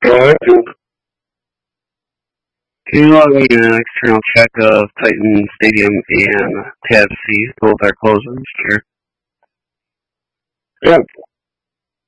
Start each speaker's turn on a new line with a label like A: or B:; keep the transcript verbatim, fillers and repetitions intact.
A: Alright.
B: Can you log me an external check of Titan Stadium and Tab C? Both are closed. Sure.
A: Yep.